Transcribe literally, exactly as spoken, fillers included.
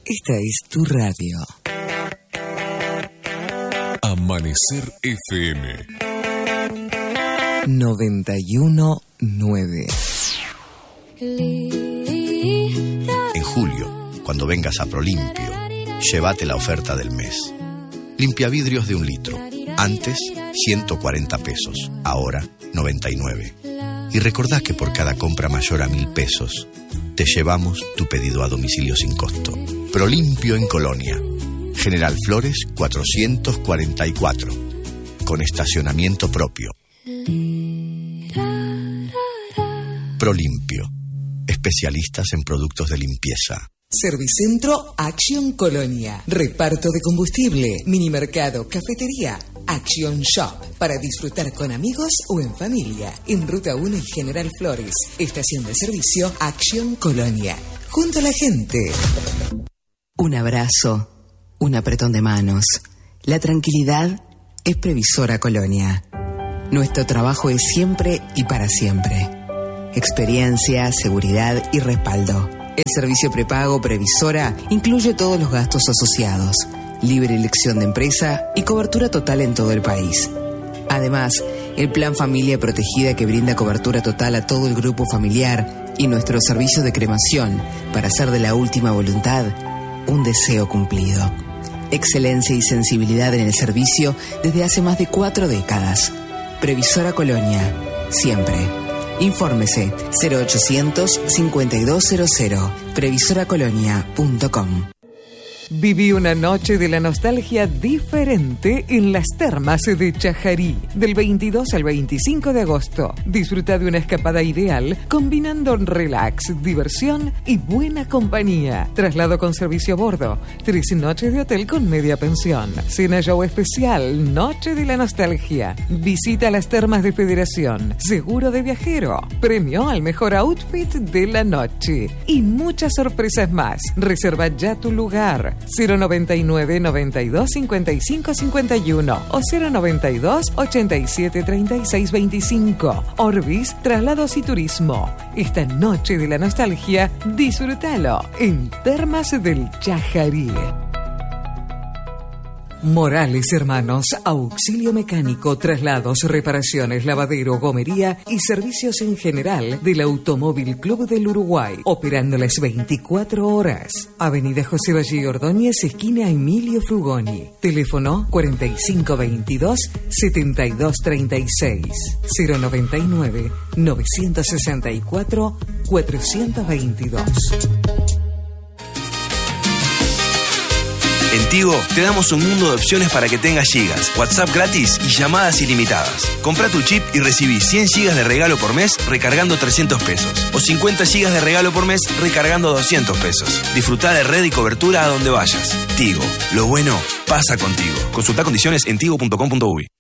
Esta es tu radio. Amanecer F M noventa y uno nueve. En julio, cuando vengas a Prolimpio, llévate la oferta del mes. Limpia vidrios de un litro. Antes, ciento cuarenta pesos. Ahora, noventa y nueve. Y recordá que por cada compra mayor a mil pesos, te llevamos tu pedido a domicilio sin costo. Prolimpio en Colonia. General Flores cuatrocientos cuarenta y cuatro. Con estacionamiento propio. Prolimpio. Especialistas en productos de limpieza. Servicentro Action Colonia. Reparto de combustible, minimercado, cafetería. Action Shop. Para disfrutar con amigos o en familia. En Ruta uno y General Flores. Estación de servicio Action Colonia. Junto a la gente. Un abrazo. Un apretón de manos. La tranquilidad es Previsora Colonia. Nuestro trabajo es siempre y para siempre. Experiencia, seguridad y respaldo. El servicio prepago Previsora incluye todos los gastos asociados, libre elección de empresa y cobertura total en todo el país. Además, el Plan Familia Protegida que brinda cobertura total a todo el grupo familiar y nuestro servicio de cremación para hacer de la última voluntad un deseo cumplido. Excelencia y sensibilidad en el servicio desde hace más de cuatro décadas. Previsora Colonia, siempre. Infórmese cero ochocientos cincuenta y dos cero cero, previsora colonia punto com. Viví una noche de la nostalgia diferente en las termas de Chajarí. Del veintidós al veinticinco de agosto. Disfruta de una escapada ideal combinando relax, diversión y buena compañía. Traslado con servicio a bordo. Tres noches de hotel con media pensión. Cena show especial. Noche de la nostalgia. Visita las termas de Federación. Seguro de viajero. Premio al mejor outfit de la noche. Y muchas sorpresas más. Reserva ya tu lugar. cero noventa y nueve, noventa y dos, cincuenta y cinco, cincuenta y uno o cero noventa y dos, ochenta y siete, treinta y seis, veinticinco. Orbis, Traslados y Turismo. Esta noche de la nostalgia, disfrútalo en Termas del Chajarí. Morales Hermanos, auxilio mecánico, traslados, reparaciones, lavadero, gomería y servicios en general del Automóvil Club del Uruguay, operando las veinticuatro horas. Avenida José Valle Ordóñez, esquina Emilio Frugoni. Teléfono cuarenta y cinco veintidós, setenta y dos treinta y seis, cero noventa y nueve, novecientos sesenta y cuatro, cuatrocientos veintidós. En Tigo te damos un mundo de opciones para que tengas gigas, WhatsApp gratis y llamadas ilimitadas. Comprá tu chip y recibí cien gigas de regalo por mes recargando trescientos pesos. O cincuenta gigas de regalo por mes recargando doscientos pesos. Disfrutá de red y cobertura a donde vayas. Tigo, lo bueno pasa contigo. Consultá condiciones en tigo punto com punto uy.